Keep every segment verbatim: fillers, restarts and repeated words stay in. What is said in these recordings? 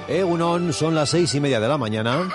Egunon, son las seis y media de la mañana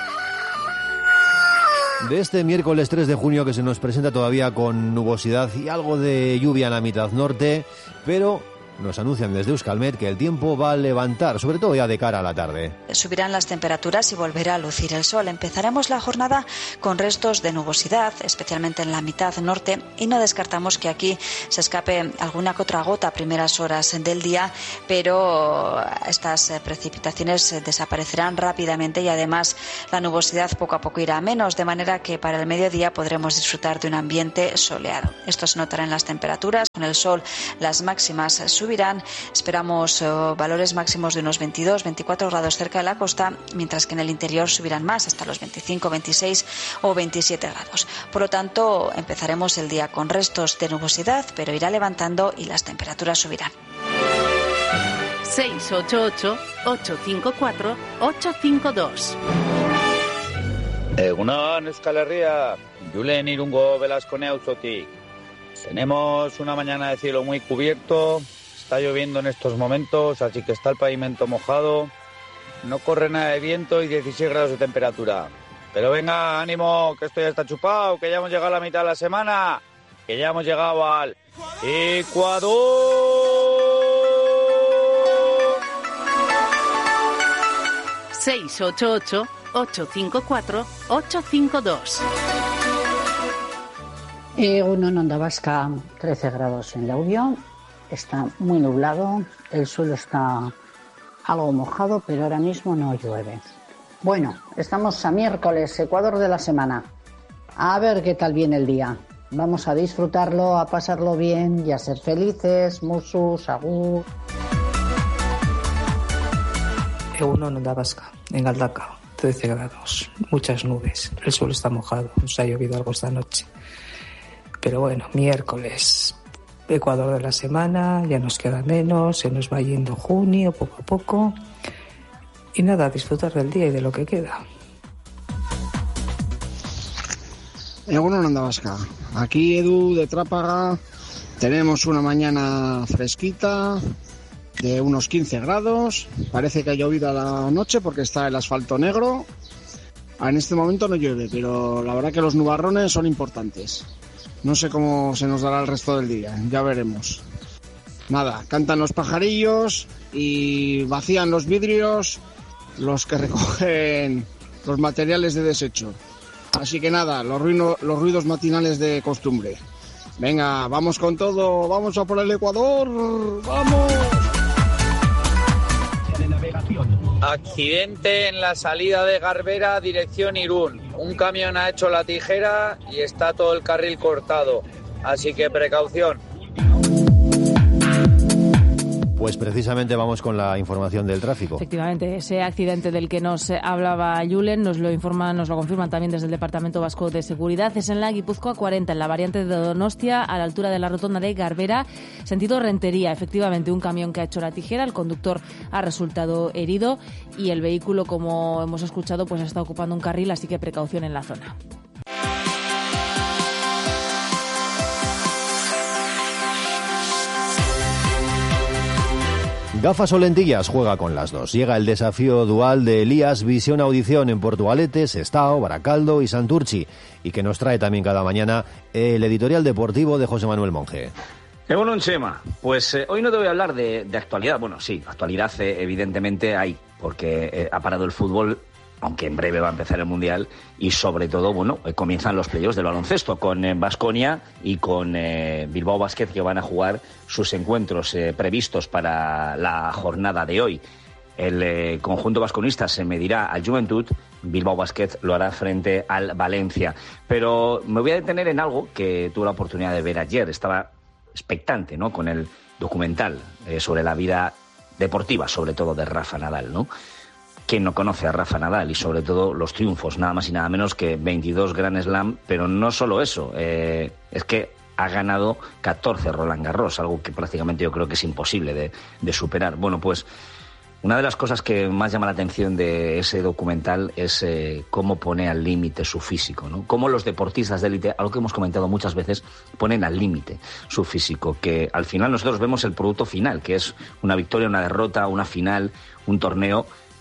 de este miércoles tres de junio, que se nos presenta todavía con nubosidad y algo de lluvia en la mitad norte, pero nos anuncian desde Euskalmet que el tiempo va a levantar, sobre todo ya de cara a la tarde. Subirán las temperaturas y volverá a lucir el sol. Empezaremos la jornada con restos de nubosidad, especialmente en la mitad norte, y no descartamos que aquí se escape alguna que otra gota a primeras horas del día, pero estas precipitaciones desaparecerán rápidamente y además la nubosidad poco a poco irá a menos, de manera que para el mediodía podremos disfrutar de un ambiente soleado. Esto se notará en las temperaturas. Con el sol las máximas subirán. Esperamos uh, valores máximos de unos veintidós, veinticuatro grados cerca de la costa, mientras que en el interior subirán más, hasta los veinticinco, veintiséis o veintisiete grados. Por lo tanto, empezaremos el día con restos de nubosidad, pero irá levantando y las temperaturas subirán. seis ocho ocho, ocho cinco cuatro, ocho cinco dos. Egunon, Euskal Herria, Julen Irungo Velasco Neuzotik. Tenemos una mañana de cielo muy cubierto. Está lloviendo en estos momentos, así que está el pavimento mojado. No corre nada de viento y dieciséis grados de temperatura. Pero venga, ánimo, que esto ya está chupado, que ya hemos llegado a la mitad de la semana, que ya hemos llegado al Ecuador. seis ocho ocho, ocho cinco cuatro, ocho cinco dos. Uno en Onda Vasca, trece grados en Laudio. Está muy nublado, el suelo está algo mojado, pero ahora mismo no llueve. Bueno, estamos a miércoles, Ecuador de la semana. A ver qué tal viene el día. Vamos a disfrutarlo, a pasarlo bien y a ser felices. Musus, agur. Uno en Onda Vasca, en Galdacao, trece grados, muchas nubes, el suelo está mojado, nos ha llovido algo esta noche. Pero bueno, miércoles, Ecuador de la semana, ya nos queda menos, se nos va yendo junio poco a poco. Y nada, disfrutar del día y de lo que queda. Egunon en Onda Vasca, aquí Edu de Trápaga, tenemos una mañana fresquita de unos quince grados, parece que ha llovido a la noche porque está el asfalto negro. En este momento no llueve, pero la verdad que los nubarrones son importantes. No sé cómo se nos dará el resto del día, ya veremos. Nada, cantan los pajarillos y vacían los vidrios los que recogen los materiales de desecho. Así que nada, los, ruino, los ruidos matinales de costumbre. Venga, vamos con todo, vamos a por el Ecuador, ¡vamos! Accidente en la salida de Garbera, dirección Irún. Un camión ha hecho la tijera y está todo el carril cortado. Así que precaución. Pues precisamente vamos con la información del tráfico. Efectivamente, ese accidente del que nos hablaba Julen nos lo informan, nos lo confirman también desde el Departamento Vasco de Seguridad. Es en la Guipúzcoa cuarenta, en la variante de Donostia, a la altura de la rotonda de Garbera, sentido Rentería. Efectivamente, un camión que ha hecho la tijera, el conductor ha resultado herido y el vehículo, como hemos escuchado, pues está ocupando un carril, así que precaución en la zona. Gafas o lentillas, juega con las dos. Llega el desafío dual de Elías Visión Audición en Portugalete, Sestao, Baracaldo y Santurchi, y que nos trae también cada mañana el editorial deportivo de José Manuel Monge. Bueno, Chema, pues eh, hoy no te voy a hablar de, de actualidad. Bueno, sí, actualidad eh, evidentemente hay, porque eh, ha parado el fútbol, aunque en breve va a empezar el Mundial, y sobre todo, bueno, eh, comienzan los playoffs del baloncesto con Baskonia eh, y con eh, Bilbao Basket, que van a jugar sus encuentros eh, previstos para la jornada de hoy. El eh, conjunto vasconista se medirá al Juventud, Bilbao Basket lo hará frente al Valencia. Pero me voy a detener en algo que tuve la oportunidad de ver ayer. Estaba expectante, ¿no?, con el documental eh, sobre la vida deportiva, sobre todo de Rafa Nadal, ¿no? ¿Quién no conoce a Rafa Nadal? Y sobre todo los triunfos, nada más y nada menos que veintidós Grand Slam, pero no solo eso, eh, es que ha ganado catorce Roland Garros, algo que prácticamente yo creo que es imposible de, de superar. Bueno, pues una de las cosas que más llama la atención de ese documental es eh, cómo pone al límite su físico, ¿no? Cómo los deportistas de élite, algo que hemos comentado muchas veces, ponen al límite su físico, que al final nosotros vemos el producto final, que es una victoria, una derrota, una final, un torneo,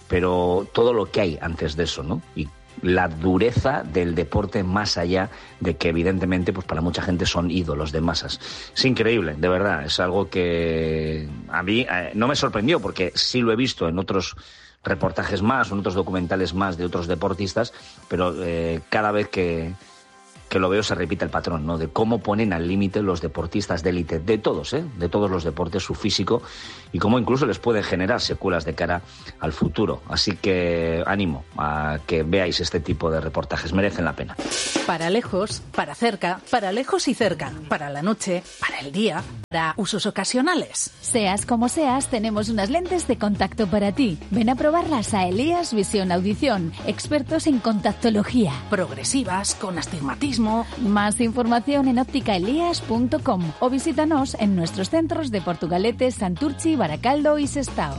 pero todo lo que hay antes de eso, ¿no? Y la dureza del deporte más allá de que evidentemente pues para mucha gente son ídolos de masas. Es increíble, de verdad, es algo que a mí eh, no me sorprendió porque sí lo he visto en otros reportajes más o en otros documentales más de otros deportistas, pero eh, cada vez que que lo veo se repite el patrón, ¿no? De cómo ponen al límite los deportistas de élite, de todos, ¿eh? De todos los deportes, su físico, y cómo incluso les pueden generar secuelas de cara al futuro. Así que ánimo a que veáis este tipo de reportajes, merecen la pena. Para lejos, para cerca, para lejos y cerca, para la noche, para el día, para usos ocasionales. Seas como seas, tenemos unas lentes de contacto para ti. Ven a probarlas a Elías Visión Audición, expertos en contactología. Progresivas, con astigmatismo. Más información en óptica elías punto com o visítanos en nuestros centros de Portugalete, Santurchi, Baracaldo y Sestao.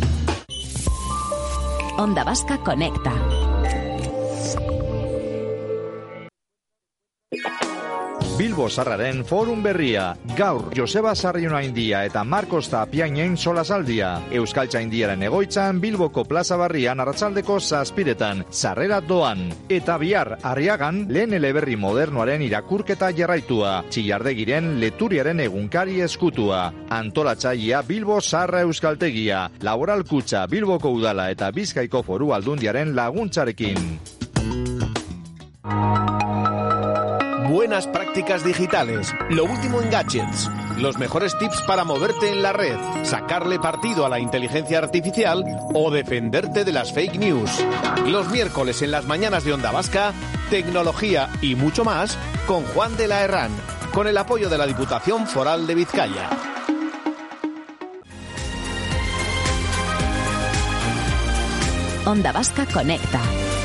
Onda Vasca Conecta. Bilbo Zarraren forum berria. Gaur, Joseba Sarrionaindia eta Marcos Tapiainen solasaldia. Euskaltzaindiaren egoitzan Bilboko plaza barrian arratsaldeko zazpiretan. Sarrera doan. Eta bihar Arriagan lehen eleberri modernoaren irakurketa jarraitua. Txillardegiren leturiaren egunkari eskutua. Antolatzailea Bilbo Zarra Euskaltegia. Laboral kutxa Bilboko udala eta Bizkaiko foru aldundiaren laguntzarekin. Buenas prácticas digitales, lo último en gadgets, los mejores tips para moverte en la red, sacarle partido a la inteligencia artificial o defenderte de las fake news. Los miércoles en las mañanas de Onda Vasca, tecnología y mucho más con Juan de la Herrán, con el apoyo de la Diputación Foral de Vizcaya. Onda Vasca Conecta.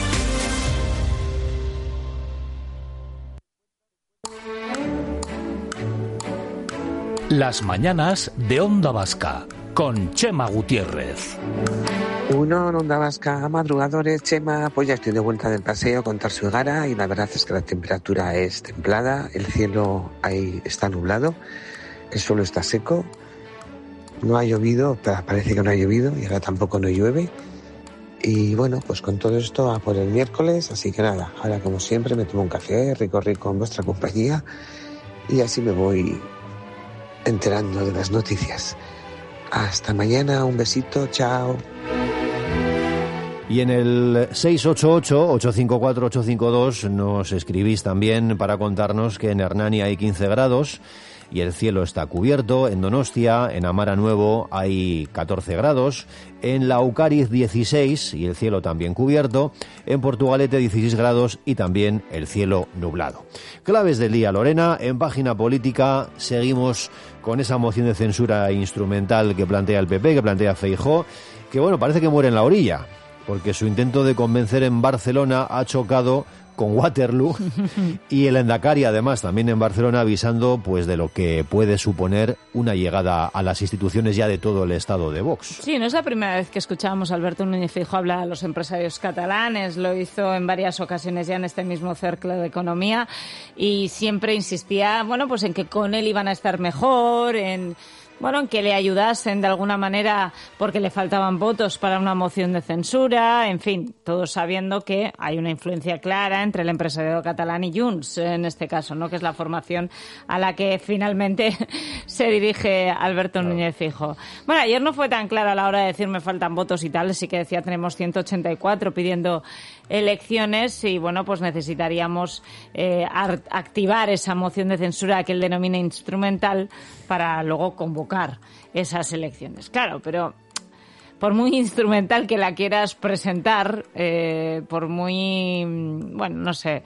Las mañanas de Onda Vasca, con Chema Gutiérrez. Uno en Onda Vasca, madrugadores. Chema, pues ya estoy de vuelta del paseo con Tarso y Gara y la verdad es que la temperatura es templada, el cielo ahí está nublado, el suelo está seco, no ha llovido, parece que no ha llovido y ahora tampoco no llueve. Y bueno, pues con todo esto a por el miércoles, así que nada, ahora como siempre me tomo un café, rico rico en vuestra compañía y así me voy enterando de las noticias. Hasta mañana, un besito, chao. Y en el seis ocho ocho, ocho cinco cuatro, ocho cinco dos nos escribís también para contarnos que en Hernani hay quince grados y el cielo está cubierto. En Donostia, en Amara Nuevo, hay catorce grados. En Laucariz, dieciséis y el cielo también cubierto. En Portugalete, dieciséis grados y también el cielo nublado. Claves del día, Lorena. En página política seguimos con esa moción de censura instrumental que plantea el P P, que plantea Feijóo, que bueno, parece que muere en la orilla, porque su intento de convencer en Barcelona ha chocado con Waterloo y el Endacari además también en Barcelona avisando pues de lo que puede suponer una llegada a las instituciones ya de todo el estado de Vox. Sí, no es la primera vez que escuchábamos a Alberto Núñez Feijóo hablar a los empresarios catalanes, lo hizo en varias ocasiones ya en este mismo cerco de economía y siempre insistía, bueno, pues en que con él iban a estar mejor, en bueno, en que le ayudasen de alguna manera porque le faltaban votos para una moción de censura, en fin, todos sabiendo que hay una influencia clara entre el empresariado catalán y Junts, en este caso, ¿no? Que es la formación a la que finalmente se dirige Alberto no. Núñez Feijóo. Bueno, ayer no fue tan claro a la hora de decir me faltan votos y tal, sí que decía tenemos ciento ochenta y cuatro pidiendo elecciones y bueno, pues necesitaríamos eh, activar esa moción de censura que él denomina instrumental para luego convocar esas elecciones. Claro, pero por muy instrumental que la quieras presentar, eh, por muy, bueno, no sé,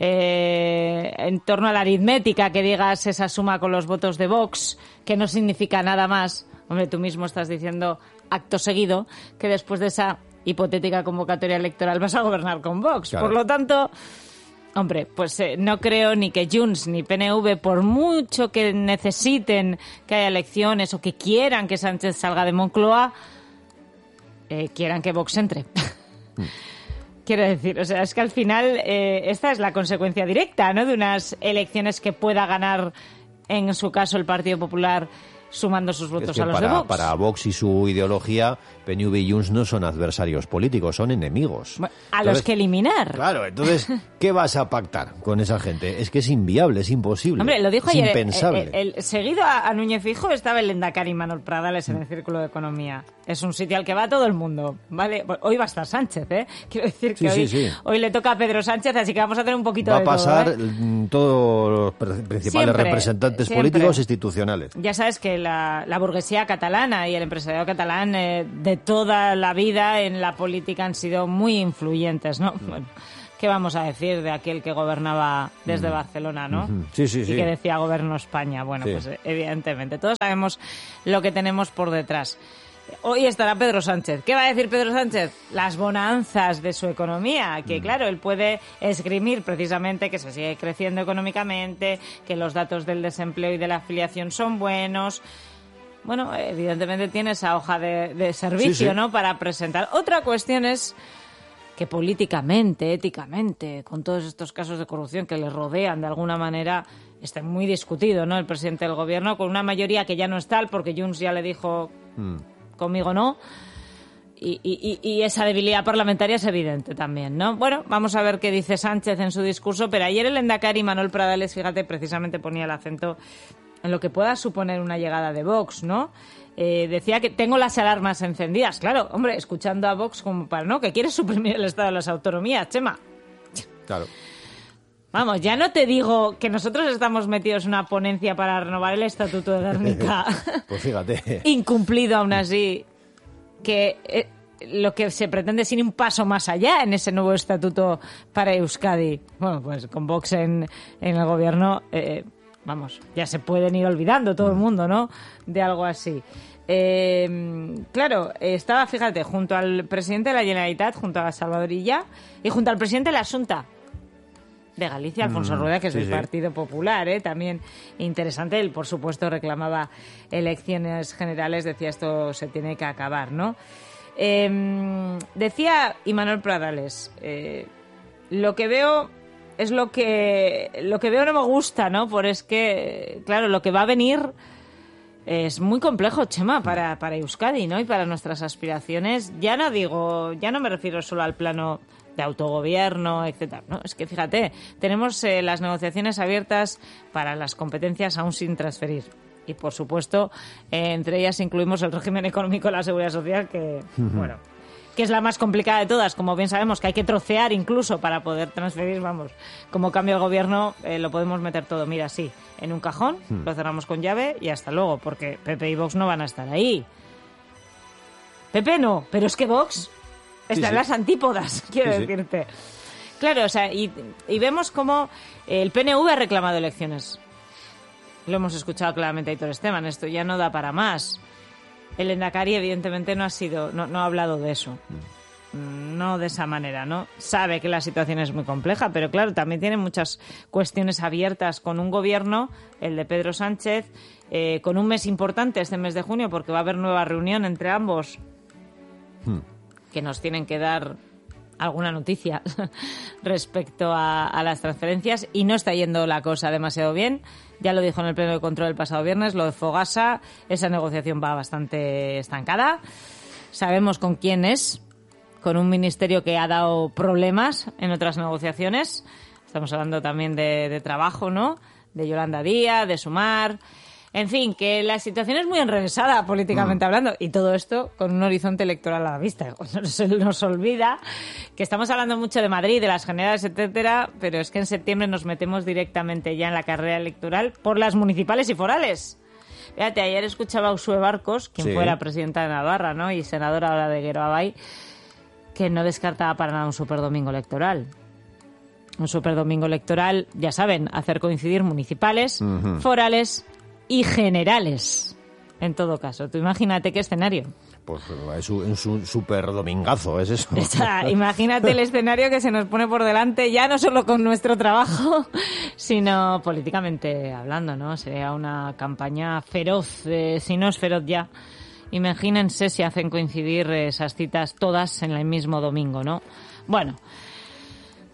eh, en torno a la aritmética que digas esa suma con los votos de Vox, que no significa nada más, hombre, tú mismo estás diciendo acto seguido que después de esa hipotética convocatoria electoral vas a gobernar con Vox. Claro. Por lo tanto, hombre, pues eh, no creo ni que Junts ni P N V, por mucho que necesiten que haya elecciones o que quieran que Sánchez salga de Moncloa, eh, quieran que Vox entre. Mm. Quiero decir, o sea, es que al final eh, esta es la consecuencia directa, ¿no?, de unas elecciones que pueda ganar, en su caso, el Partido Popular sumando sus votos es que a los para, de Vox. Para Vox y su ideología, P N V y Junts no son adversarios políticos, son enemigos. Bueno, a entonces, los que eliminar. Claro, entonces, ¿qué vas a pactar con esa gente? Es que es inviable, es imposible. Hombre, lo dijo es ayer. impensable. El, el, seguido a, a Núñez Feijóo estaba el Endacari Manuel Pradales en el Círculo de Economía. Es un sitio al que va todo el mundo, ¿vale? Hoy va a estar Sánchez, ¿eh? Quiero decir que sí, hoy, sí, sí. hoy le toca a Pedro Sánchez, así que vamos a tener un poquito va de a pasar todo, ¿eh? todos los principales Siempre, representantes siempre. políticos institucionales. Ya sabes que la, la burguesía catalana y el empresariado catalán eh, de toda la vida en la política han sido muy influyentes, ¿no? Mm. Bueno, ¿qué vamos a decir de aquel que gobernaba desde mm. Barcelona, no? Mm-hmm. Sí, sí, sí. Y que decía gobierno España. Bueno, sí. pues evidentemente todos sabemos lo que tenemos por detrás. Hoy estará Pedro Sánchez. ¿Qué va a decir Pedro Sánchez? Las bonanzas de su economía, que claro, él puede esgrimir precisamente que se sigue creciendo económicamente, que los datos del desempleo y de la afiliación son buenos. Bueno, evidentemente tiene esa hoja de, de servicio, sí, sí. ¿no?, para presentar. Otra cuestión es que políticamente, éticamente, con todos estos casos de corrupción que le rodean de alguna manera, está muy discutido, ¿no?, el presidente del gobierno, con una mayoría que ya no es tal, porque Junts ya le dijo... Mm. Conmigo no, y, y, y esa debilidad parlamentaria es evidente también, ¿no? Bueno, vamos a ver qué dice Sánchez en su discurso, pero ayer el Endacari Manuel Pradales, fíjate, precisamente ponía el acento en lo que pueda suponer una llegada de Vox, ¿no? Eh, decía que tengo las alarmas encendidas. Claro, hombre, escuchando a Vox como para, ¿no?, que quiere suprimir el Estado de las Autonomías, Chema. Claro. Vamos, ya no te digo que nosotros estamos metidos en una ponencia para renovar el Estatuto de Gernika. Pues fíjate. Incumplido aún así, que eh, lo que se pretende es ir un paso más allá en ese nuevo Estatuto para Euskadi. Bueno, pues con Vox en, en el gobierno, eh, vamos, ya se pueden ir olvidando todo el mundo, ¿no?, de algo así. Eh, claro, estaba, fíjate, junto al presidente de la Generalitat, junto a Salvador Illa y junto al presidente de la Xunta de Galicia, Alfonso Rueda, que es sí, del sí. Partido Popular, ¿eh? También interesante. Él, por supuesto, reclamaba elecciones generales, decía esto se tiene que acabar, ¿no? Eh, decía Imanol Pradales, eh, lo que veo es lo que lo que veo no me gusta, ¿no? Por es que, claro, lo que va a venir es muy complejo, Chema, para, para Euskadi, ¿no? Y para nuestras aspiraciones. Ya no digo, ya no me refiero solo al plano de autogobierno, etcétera. No, es que fíjate, tenemos eh, las negociaciones abiertas para las competencias aún sin transferir. Y, por supuesto, eh, entre ellas incluimos el régimen económico de la Seguridad Social, que, uh-huh. bueno, que es la más complicada de todas. Como bien sabemos, que hay que trocear incluso para poder transferir, vamos, como cambio de gobierno, eh, lo podemos meter todo, mira, sí, en un cajón, uh-huh. lo cerramos con llave y hasta luego, porque P P y Vox no van a estar ahí. P P no, pero es que Vox... Están sí, sí. las antípodas, quiero sí, decirte. Sí. Claro, o sea, y, y vemos cómo el P N V ha reclamado elecciones. Lo hemos escuchado claramente a Aitor Esteban, esto ya no da para más. El Endacari, evidentemente, no ha sido, no, no ha hablado de eso. Mm. No de esa manera, ¿no? Sabe que la situación es muy compleja, pero claro, también tiene muchas cuestiones abiertas con un gobierno, el de Pedro Sánchez, eh, con un mes importante, este mes de junio, porque va a haber nueva reunión entre ambos. Hmm. Que nos tienen que dar alguna noticia respecto a, a las transferencias, y no está yendo la cosa demasiado bien. Ya lo dijo en el pleno de control el pasado viernes, lo de Fogasa, esa negociación va bastante estancada. Sabemos con quién es, con un ministerio que ha dado problemas en otras negociaciones. Estamos hablando también de, de trabajo, ¿no?, de Yolanda Díaz, de Sumar. En fin, que la situación es muy enrevesada políticamente mm. hablando, y todo esto con un horizonte electoral a la vista. No se nos olvida que estamos hablando mucho de Madrid, de las generales, etcétera, pero es que en septiembre nos metemos directamente ya en la carrera electoral por las municipales y forales. Fíjate, ayer escuchaba a Uxue Barcos, quien sí. fuera presidenta de Navarra, ¿no?, y senadora ahora de Geroabay, que no descartaba para nada un superdomingo electoral. Un superdomingo electoral, ya saben, hacer coincidir municipales, uh-huh. forales y generales, en todo caso. Tú imagínate qué escenario. Pues es un, es un super domingazo, es eso. O sea, imagínate el escenario que se nos pone por delante, ya no solo con nuestro trabajo, sino políticamente hablando, ¿no? Sería una campaña feroz, eh, si no es feroz ya. Imagínense si hacen coincidir esas citas todas en el mismo domingo, ¿no? Bueno,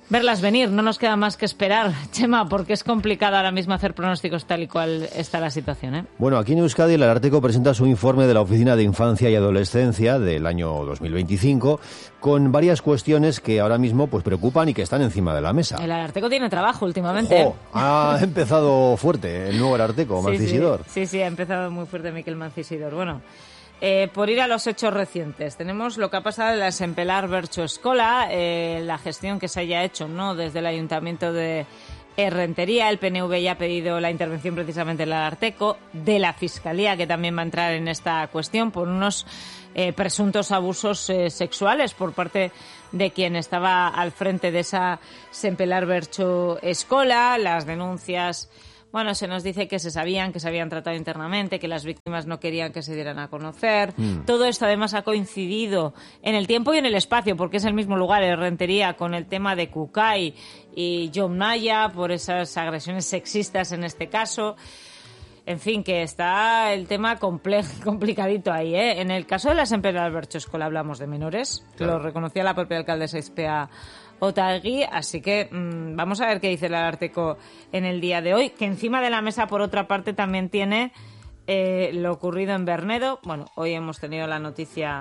Verlas venir, no nos queda más que esperar, Chema, porque es complicado ahora mismo hacer pronósticos tal y cual está la situación, ¿eh? Bueno, aquí en Euskadi el Ararteko presenta su informe de la Oficina de Infancia y Adolescencia del año dos mil veinticinco con varias cuestiones que ahora mismo pues preocupan y que están encima de la mesa. El Ararteko tiene trabajo últimamente. ¡Jo! Ha empezado fuerte el nuevo Ararteko, Mancisidor. Sí, sí, sí, ha empezado muy fuerte Miquel Mancisidor. Bueno, Eh, por ir a los hechos recientes, tenemos lo que ha pasado en la Sempelar Bercho Escola, eh, la gestión que se haya hecho, ¿no?, desde el Ayuntamiento de Errentería. El P N V ya ha pedido la intervención precisamente del Ararteko, de la Fiscalía, que también va a entrar en esta cuestión por unos eh, presuntos abusos eh, sexuales por parte de quien estaba al frente de esa Sempelar Bercho Escola. Las denuncias, bueno, se nos dice que se sabían, que se habían tratado internamente, que las víctimas no querían que se dieran a conocer. Mm. Todo esto además ha coincidido en el tiempo y en el espacio, porque es el mismo lugar, Errentería, con el tema de Kukai y John Maya, por esas agresiones sexistas en este caso. En fin, que está el tema complejo, complicadito ahí, ¿eh? En el caso de la Sempelar Bercho Escola hablamos de menores, claro. Lo reconocía la propia alcaldesa Ispea Otagui, así que mmm, vamos a ver qué dice el Ararteko en el día de hoy, que encima de la mesa, por otra parte, también tiene eh, lo ocurrido en Bernedo. Bueno, hoy hemos tenido la noticia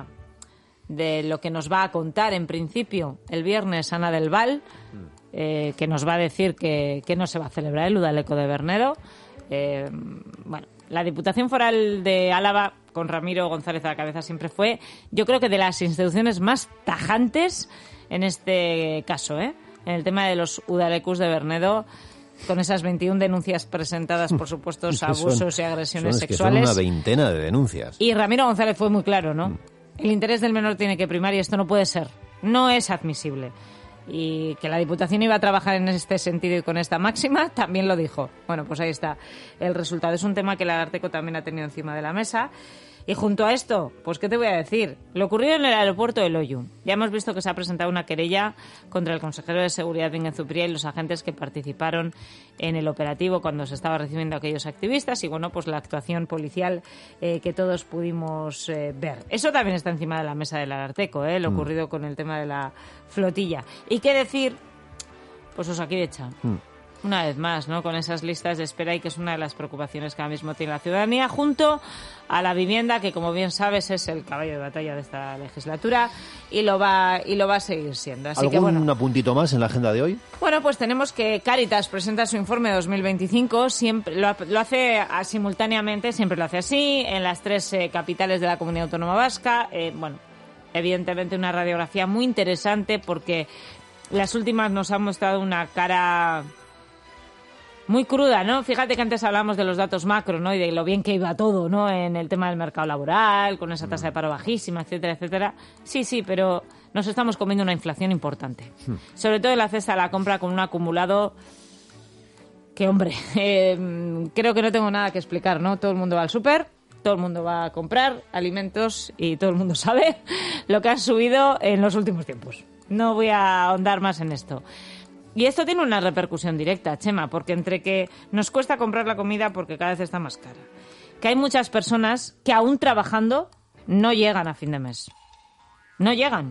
de lo que nos va a contar, en principio, el viernes Ana del Val, eh, que nos va a decir que, que no se va a celebrar el Udaleco de Bernedo. Eh, bueno, la Diputación Foral de Álava, con Ramiro González a la cabeza, siempre fue, yo creo que de las instituciones más tajantes en este caso, ¿eh? En el tema de los Udalecus de Bernedo, con esas veintiuna denuncias presentadas por supuestos abusos son, y agresiones son, sexuales. Que son una veintena de denuncias. Y Ramiro González fue muy claro, ¿no? Mm. El interés del menor tiene que primar y esto no puede ser. No es admisible. Y que la Diputación iba a trabajar en este sentido y con esta máxima, también lo dijo. Bueno, pues ahí está el resultado. Es un tema que el Ararteko también ha tenido encima de la mesa. Y junto a esto, pues ¿qué te voy a decir? Lo ocurrido en el aeropuerto de Loiu. Ya hemos visto que se ha presentado una querella contra el consejero de Seguridad Bingen Zupiria y los agentes que participaron en el operativo cuando se estaba recibiendo a aquellos activistas y, bueno, pues la actuación policial eh, que todos pudimos eh, ver. Eso también está encima de la mesa del Ararteko, ¿eh? Lo mm. ocurrido con el tema de la flotilla. ¿Y qué decir? Pues Osakidetza. Mm. Una vez más, ¿no? Con esas listas de espera, y que es una de las preocupaciones que ahora mismo tiene la ciudadanía, junto a la vivienda, que como bien sabes es el caballo de batalla de esta legislatura y lo va y lo va a seguir siendo. Así ¿Algún que, bueno, apuntito más en la agenda de hoy? Bueno, pues tenemos que Cáritas presenta su informe dos mil veinticinco, siempre lo, lo hace a, simultáneamente, siempre lo hace así, en las tres eh, capitales de la Comunidad Autónoma Vasca. Eh, bueno, evidentemente una radiografía muy interesante, porque las últimas nos han mostrado una cara muy cruda, ¿no? Fíjate que antes hablábamos de los datos macro, ¿no? Y de lo bien que iba todo, ¿no? En el tema del mercado laboral, con esa tasa de paro bajísima, etcétera, etcétera. Sí, sí, pero nos estamos comiendo una inflación importante. Hmm. Sobre todo en la cesta de la compra, con un acumulado que, hombre, eh, creo que no tengo nada que explicar, ¿no? Todo el mundo va al súper, todo el mundo va a comprar alimentos y todo el mundo sabe lo que ha subido en los últimos tiempos. No voy a ahondar más en esto. Y esto tiene una repercusión directa, Chema, porque entre que nos cuesta comprar la comida porque cada vez está más cara, que hay muchas personas que aún trabajando no llegan a fin de mes. No llegan.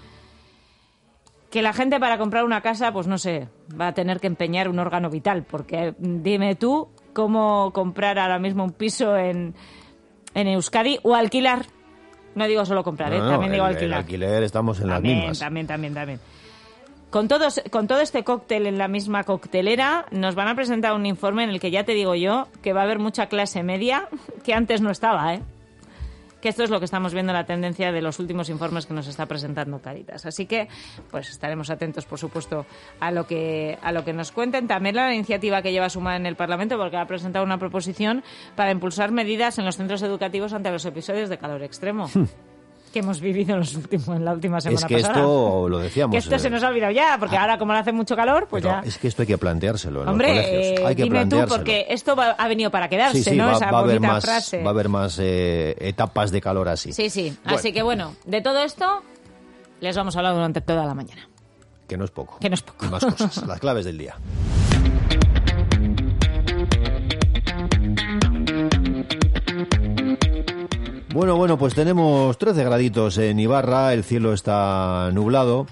Que la gente para comprar una casa, pues no sé, va a tener que empeñar un órgano vital, porque dime tú cómo comprar ahora mismo un piso en, en Euskadi o alquilar. No digo solo comprar, ¿eh? No, no, también digo el, alquilar. El alquiler estamos en también, las mismas. También, también, también. Con, todos, con todo este cóctel en la misma coctelera, nos van a presentar un informe en el que ya te digo yo que va a haber mucha clase media que antes no estaba, ¿eh? Que esto es lo que estamos viendo en la tendencia de los últimos informes que nos está presentando Cáritas. Así que, pues estaremos atentos, por supuesto, a lo que a lo que nos cuenten. También la iniciativa que lleva sumada en el Parlamento, porque ha presentado una proposición para impulsar medidas en los centros educativos ante los episodios de calor extremo. Que hemos vivido en, los últimos, en la última semana pasada. Es que pasada. esto, lo decíamos... Que esto eh, se nos ha olvidado ya, porque ah, ahora como no hace mucho calor, pues pero ya... Es que esto hay que planteárselo en Hombre, los colegios. Hay que dime tú, porque esto va, ha venido para quedarse, sí, sí, ¿no? Va, Esa va bonita a haber más, frase. Va a haber más eh, etapas de calor así. Sí, sí. Bueno. Así que bueno, de todo esto les vamos a hablar durante toda la mañana. Que no es poco. Que no es poco. Y más cosas. Las claves del día. Bueno, bueno, pues tenemos trece graditos en Ibarra, el cielo está nublado.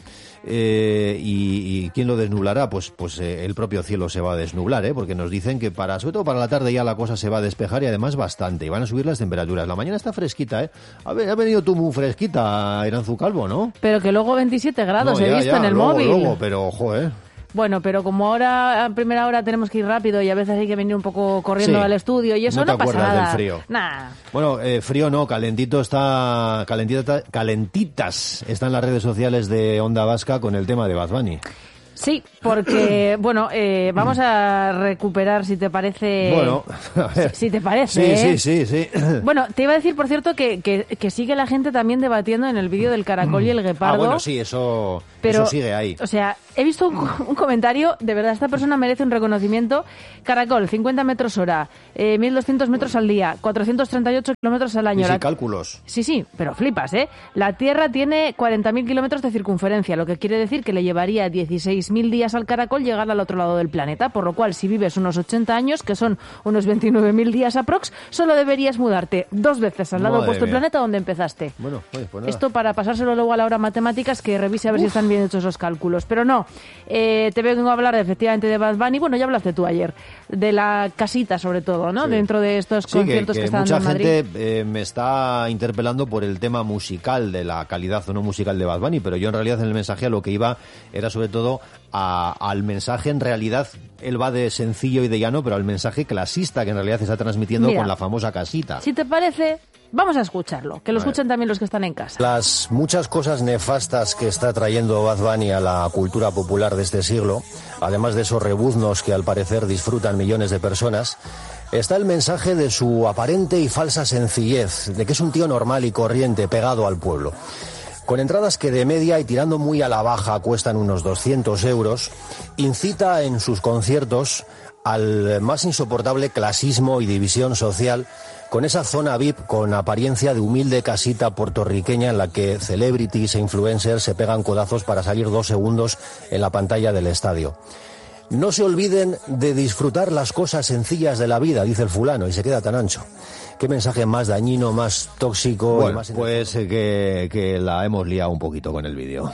Eh, y, y ¿quién lo desnublará? Pues, pues eh, el propio cielo se va a desnublar, ¿eh? Porque nos dicen que para, sobre todo para la tarde ya la cosa se va a despejar y además bastante. Y van a subir las temperaturas. La mañana está fresquita, ¿eh? A ver, ha venido tú muy fresquita, Iranzu Calvo, ¿no? Pero que luego veintisiete grados no, he ya, visto ya, en el luego, móvil. Luego, pero ojo, ¿eh? Bueno, pero como ahora a primera hora tenemos que ir rápido y a veces hay que venir un poco corriendo Sí. al estudio y eso No te no, pasa acuerdas nada. del frío. Nah. Bueno, eh, frío no, calentito está, calentita, calentitas están las redes sociales de Onda Vasca con el tema de Bad Bunny. Sí, porque, bueno, eh, vamos a recuperar, si te parece... Bueno, a ver. Si te parece, Sí, ¿eh? sí, sí, sí. Bueno, te iba a decir, por cierto, que, que, que sigue la gente también debatiendo en el vídeo del caracol y el guepardo. Ah, bueno, sí, eso, Pero, eso sigue ahí. O sea, he visto un, un comentario, de verdad, esta persona merece un reconocimiento. Caracol, cincuenta metros hora, eh, mil doscientos metros al día, cuatrocientos treinta y ocho kilómetros al año. Y sin La- cálculos. Sí, sí, pero flipas, ¿eh? La Tierra tiene cuarenta mil kilómetros de circunferencia, lo que quiere decir que le llevaría dieciséis mil días al caracol llegar al otro lado del planeta, por lo cual, si vives unos ochenta años, que son unos veintinueve mil días aprox, solo deberías mudarte dos veces al lado Madre opuesto del mía. planeta donde empezaste. Bueno, oye, pues nada. Esto para pasárselo luego a la hora matemáticas, que revise a ver si están bien hechos los cálculos. Pero no, eh, te vengo a hablar efectivamente de Bad Bunny. Bueno, ya hablaste tú ayer, de la casita sobre todo, ¿no? Sí. Dentro de estos Sí, que, conciertos que, que están mucha dando en Madrid. gente eh, me está interpelando por el tema musical, de la calidad o no musical de Bad Bunny, pero yo en realidad en el mensaje a lo que iba era sobre todo a- al mensaje, en realidad, él va de sencillo y de llano, pero al mensaje clasista que en realidad se está transmitiendo Mira, con la famosa casita. Si te parece, vamos a escucharlo, que lo escuchen también los que están en casa. Las muchas cosas nefastas que está trayendo Bad Bunny a la cultura popular de este siglo, además de esos rebuznos que al parecer disfrutan millones de personas, está el mensaje de su aparente y falsa sencillez, de que es un tío normal y corriente, pegado al pueblo. Con entradas que de media y tirando muy a la baja cuestan unos doscientos euros, incita en sus conciertos al más insoportable clasismo y división social, con esa zona V I P con apariencia de humilde casita puertorriqueña en la que celebrities e influencers se pegan codazos para salir dos segundos en la pantalla del estadio. No se olviden de disfrutar las cosas sencillas de la vida, dice el fulano, y se queda tan ancho. ¿Qué mensaje más dañino, más tóxico? Bueno, y más... pues eh, que, que la hemos liado un poquito con el vídeo.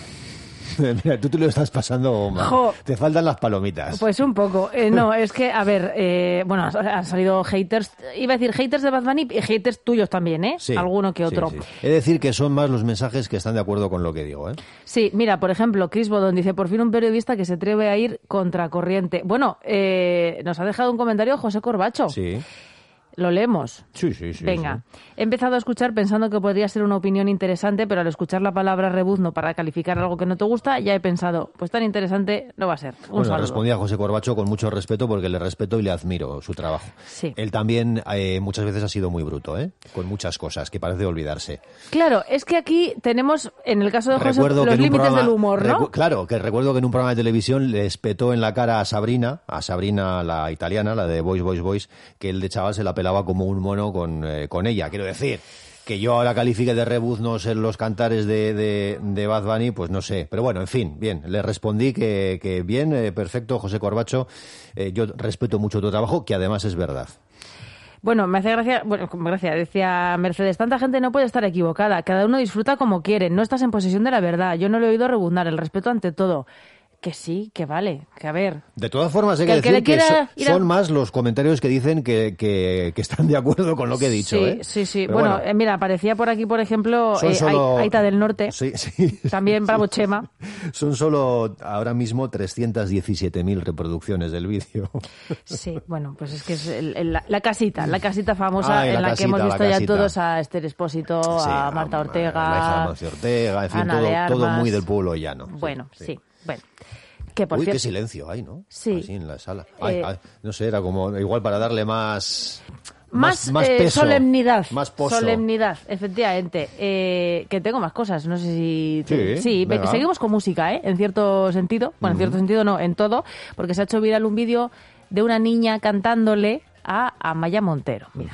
Mira, tú te lo estás pasando mal. Jo. Te faltan las palomitas. Pues un poco. Eh, no, es que, a ver, eh, bueno, han salido haters, iba a decir haters de Bad Bunny y haters tuyos también, ¿eh? Sí, Alguno que sí, otro. sí. He de decir que son más los mensajes que están de acuerdo con lo que digo, ¿eh? Sí, mira, por ejemplo, Chris Bodón dice, por fin un periodista que se atreve a ir contracorriente. Bueno, eh, nos ha dejado un comentario José Corbacho. Sí. Lo leemos. Sí, sí, sí. Venga, he empezado a escuchar pensando que podría ser una opinión interesante, pero al escuchar la palabra rebuzno para calificar algo que no te gusta, ya he pensado, pues tan interesante no va a ser. Un Bueno, saludo. respondía José Corbacho con mucho respeto porque le respeto y le admiro su trabajo. Sí. Él también eh, muchas veces ha sido muy bruto, ¿eh? Con muchas cosas que parece olvidarse. Claro, es que aquí tenemos, en el caso de José, Recuerdo que los en un límites programa- del humor, ¿no? recu- Claro, que recuerdo que en un programa de televisión le espetó en la cara a Sabrina, a Sabrina la italiana, la de Boys, Boys, Boys, que él de chaval se la pelaba como un mono con, eh, con ella. Quiero decir, que yo ahora califique de rebuznos en los cantares de, de, de Bad Bunny, pues no sé. Pero bueno, en fin, bien, le respondí que, que bien, eh, perfecto, José Corbacho, eh, yo respeto mucho tu trabajo, que además es verdad. Bueno, me hace gracia, bueno, como gracia, decía Mercedes, tanta gente no puede estar equivocada, cada uno disfruta como quiere, no estás en posesión de la verdad, yo no lo he oído rebuznar, el respeto ante todo. Que sí, que vale, que a ver. De todas formas, hay Que que, el que decir le que quiera so- ir a- son más los comentarios que dicen que, que, que están de acuerdo con lo que he dicho. Sí, ¿eh? sí, sí. Pero Bueno, eh, mira, aparecía por aquí, por ejemplo, Son eh, solo- Ai- Aita del Norte. Sí, sí. También Bravo Chema. Son solo ahora mismo trescientas diecisiete mil reproducciones del vídeo. Sí, bueno, pues es que es el- el- la, la casita, la casita famosa Ay, en la la, casita, que hemos la visto ya casita. todos a Esther Expósito, Sí, a Marta Ortega, La hija de Amancio Ortega, en fin, Ana todo, de todo Armas. muy del pueblo llano. Sí, Bueno, sí, bueno. Que por Uy, qué cierto, silencio hay, ¿no? Sí. Así en la sala. Ay, Eh, ay, no sé, era como igual para darle más... Más, más eh, peso, solemnidad. más pozo. Solemnidad, efectivamente. Eh, que tengo más cosas, no sé si... Sí, sí ve- venga. seguimos con música, ¿eh? En cierto sentido. Bueno, en cierto sentido no, en todo. Porque se ha hecho viral un vídeo de una niña cantándole a Amaya Montero. Mira.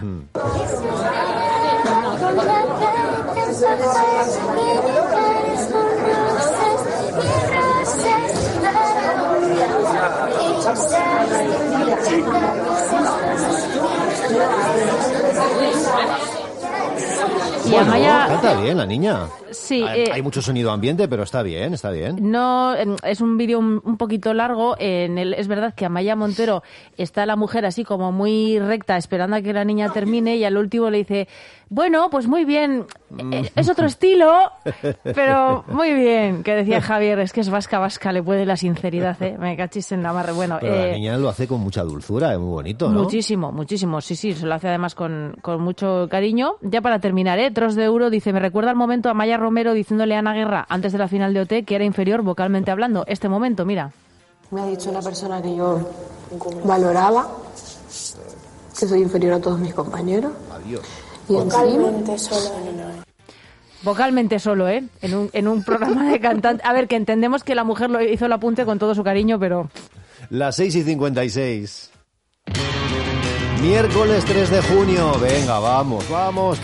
Y Amaya... Canta bien la niña. Sí. Hay, eh, hay mucho sonido ambiente, pero está bien, está bien. No, es un vídeo un, un poquito largo. En el, es verdad que Amaya Montero está la mujer así como muy recta, esperando a que la niña termine, y al último le dice, bueno, pues muy bien, es otro estilo, pero muy bien. Que decía Javier, es que es vasca, vasca, le puede la sinceridad, ¿eh? Me cachis en la mar. Bueno, pero eh, la niña lo hace con mucha dulzura, es muy bonito, ¿no? Muchísimo, muchísimo, sí, sí, se lo hace además con, con mucho cariño. Ya para terminar, ¿eh? Tros de Euro dice, me recuerda al momento a Amaya Romero diciéndole a Ana Guerra antes de la final de O T que era inferior vocalmente hablando. Este momento, mira. Me ha dicho una persona que yo valoraba, que soy inferior a todos mis compañeros. Adiós. Y Vocalmente solo. Vocalmente solo, ¿eh? En un, en un programa de cantante. A ver, que entendemos que la mujer lo hizo el apunte con todo su cariño, pero... Las seis y cincuenta y seis. Miércoles tres de junio. Venga, vamos, vamos.